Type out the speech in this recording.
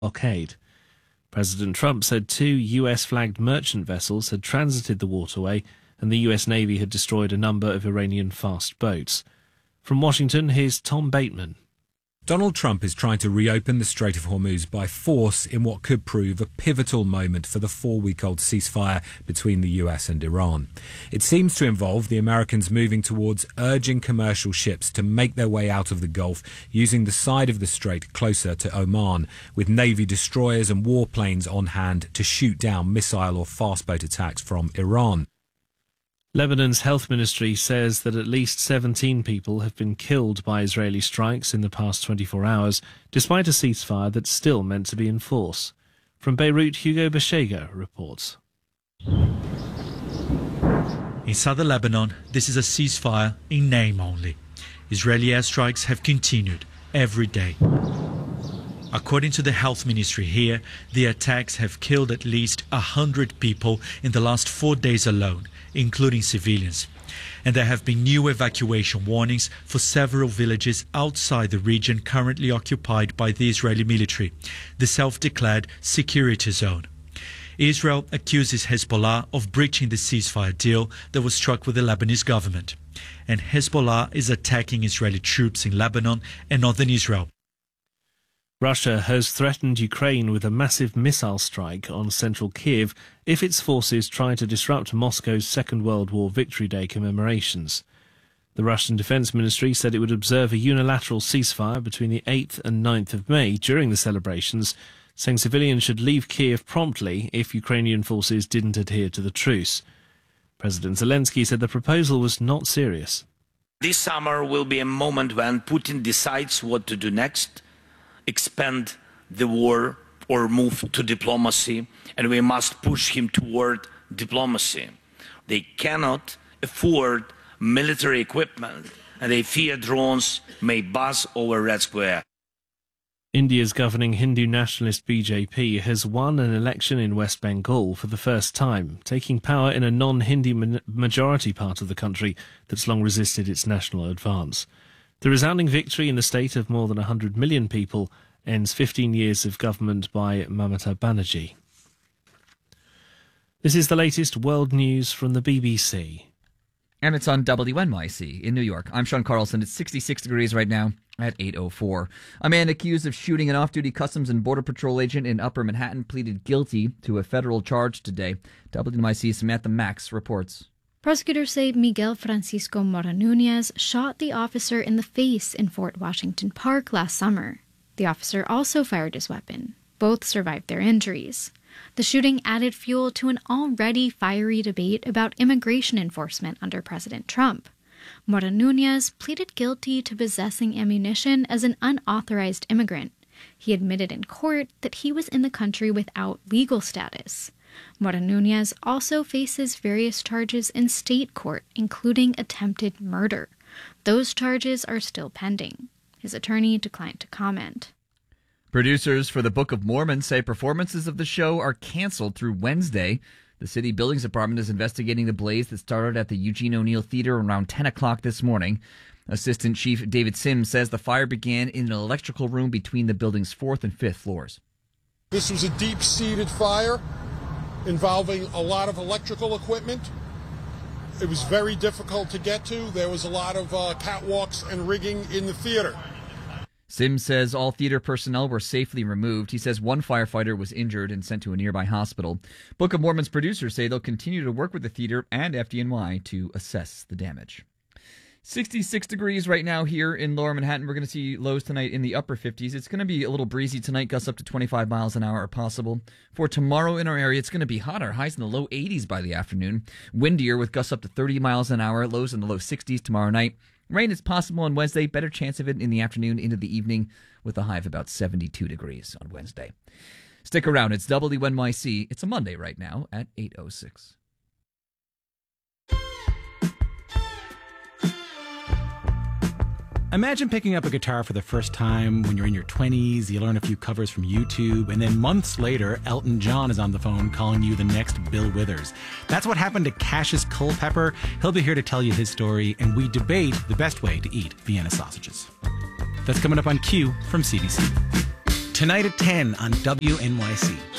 blockade. President Trump said 2 US-flagged merchant vessels had transited the waterway and the US Navy had destroyed a number of Iranian fast boats. From Washington, here's Tom Bateman. Donald Trump is trying to reopen the Strait of Hormuz by force in what could prove a pivotal moment for the 4-week-old ceasefire between the US and Iran. It seems to involve the Americans moving towards urging commercial ships to make their way out of the Gulf using the side of the strait closer to Oman, with Navy destroyers and warplanes on hand to shoot down missile or fast boat attacks from Iran. Lebanon's health ministry says that at least 17 people have been killed by Israeli strikes in the past 24 hours, despite a ceasefire that's still meant to be in force. From Beirut, Hugo Beshega reports. In southern Lebanon, this is a ceasefire in name only. Israeli airstrikes have continued every day. According to the health ministry here, the attacks have killed at least 100 people in the last 4 days alone, including civilians. And there have been new evacuation warnings for several villages outside the region currently occupied by the Israeli military, the self-declared security zone. Israel accuses Hezbollah of breaching the ceasefire deal that was struck with the Lebanese government. And Hezbollah is attacking Israeli troops in Lebanon and northern Israel. Russia has threatened Ukraine with a massive missile strike on central Kiev if its forces try to disrupt Moscow's Second World War Victory Day commemorations. The Russian Defense Ministry said it would observe a unilateral ceasefire between the 8th and 9th of May during the celebrations, saying civilians should leave Kiev promptly if Ukrainian forces didn't adhere to the truce. President Zelensky said the proposal was not serious. This summer will be a moment when Putin decides what to do next. Expand the war or move to diplomacy, and we must push him toward diplomacy. They cannot afford military equipment, and they fear drones may buzz over Red Square. India's governing Hindu nationalist BJP has won an election in West Bengal for the first time, taking power in a non-Hindi majority part of the country that's long resisted its national advance. The resounding victory in the state of more than 100 million people ends 15 years of government by Mamata Banerjee. This is the latest world news from the BBC. And it's on WNYC in New York. I'm Sean Carlson. It's 66 degrees right now at 8:04. A man accused of shooting an off-duty Customs and Border Patrol agent in Upper Manhattan pleaded guilty to a federal charge today. WNYC's Samantha Max reports. Prosecutors say Miguel Francisco Mora Nunez shot the officer in the face in Fort Washington Park last summer. The officer also fired his weapon. Both survived their injuries. The shooting added fuel to an already fiery debate about immigration enforcement under President Trump. Mora Nunez pleaded guilty to possessing ammunition as an unauthorized immigrant. He admitted in court that he was in the country without legal status. Mora Nunez also faces various charges in state court, including attempted murder. Those charges are still pending. His attorney declined to comment. Producers for the Book of Mormon say performances of the show are canceled through Wednesday. The city buildings department is investigating the blaze that started at the Eugene O'Neill Theater around 10 o'clock this morning. Assistant Chief David Sims says the fire began in an electrical room between the building's 4th and 5th floors. This was a deep-seated fire involving a lot of electrical equipment. It was very difficult to get to. There was a lot of catwalks and rigging in the theater. Sims says all theater personnel were safely removed. He says one firefighter was injured and sent to a nearby hospital. Book of Mormon's producers say they'll continue to work with the theater and FDNY to assess the damage. 66 degrees right now here in Lower Manhattan. We're going to see lows tonight in the upper 50s. It's going to be a little breezy tonight, gusts up to 25 miles an hour are possible. For tomorrow in our area, it's going to be hotter, highs in the low 80s by the afternoon. Windier with gusts up to 30 miles an hour, lows in the low 60s tomorrow night. Rain is possible on Wednesday, better chance of it in the afternoon into the evening with a high of about 72 degrees on Wednesday. Stick around, it's WNYC. It's a Monday right now at 8:06. Imagine picking up a guitar for the first time when you're in your 20s, you learn a few covers from YouTube, and then months later, Elton John is on the phone calling you the next Bill Withers. That's what happened to Cassius Culpepper. He'll be here to tell you his story, and we debate the best way to eat Vienna sausages. That's coming up on Q from CBC. tonight at 10 on WNYC.